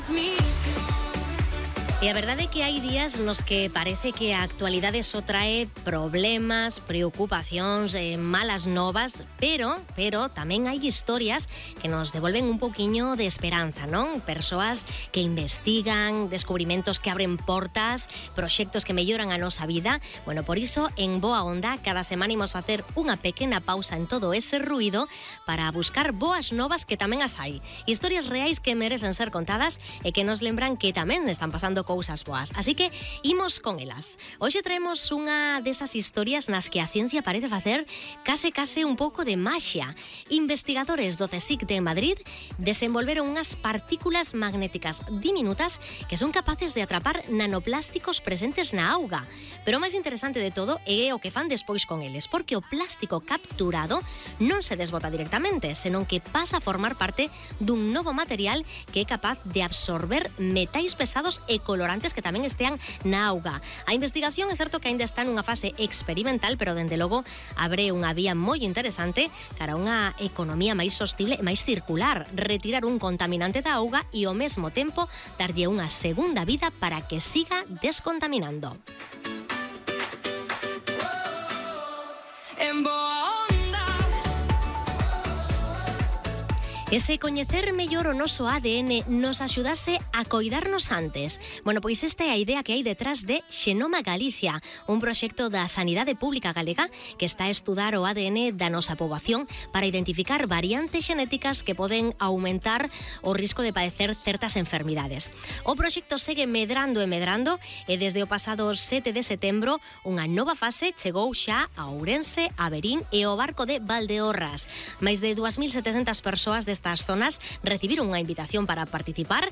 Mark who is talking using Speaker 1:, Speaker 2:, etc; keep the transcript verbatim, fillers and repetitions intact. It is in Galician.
Speaker 1: E a verdade é que hai días nos que parece que a actualidade só trae problemas, preocupacións, eh, malas novas, pero pero tamén hai historias que nos devolven un pouquiño de esperanza, non? Persoas que investigan, descubrimentos que abren portas, proxectos que melloran a nosa vida. Bueno, por iso, en Boa Onda, cada semana imos facer unha pequena pausa en todo ese ruido para buscar boas novas que tamén as hai. Historias reais que merecen ser contadas e que nos lembran que tamén están pasando cousas boas. Así que imos con elas. Hoxe traemos unha desas historias nas que a ciencia parece facer case case un pouco de maxia. Investigadores do CSIC de Madrid desenvolveron unhas partículas magnéticas diminutas que son capaces de atrapar nanoplásticos presentes na auga. Pero o máis interesante de todo é o que fan despois con eles, porque o plástico capturado non se desbota directamente, senón que pasa a formar parte dun novo material que é capaz de absorber metais pesados e colorantes que tamén estean na auga. A investigación é certo que aínda está nunha fase experimental, pero dende logo abre unha vía moi interesante cara a unha economía máis sostible e máis circular, retirar un contaminante da auga e ao mesmo tempo darlle unha segunda vida para que siga descontaminando. En Boa Onda. E se coñecer mellor o noso A D N nos axudase a coidarnos antes? Bueno, pois esta é a idea que hai detrás de Xenoma Galicia, un proxecto da Sanidade Pública Galega que está a estudar o A D N da nosa poboación para identificar variantes xenéticas que poden aumentar o risco de padecer certas enfermidades. O proxecto segue medrando e medrando e desde o pasado sete de setembro unha nova fase chegou xa a Ourense, a Verín e ao barco de Valdeorras. Máis de dúas mil setecentas persoas destas zonas recibiron unha invitación para participar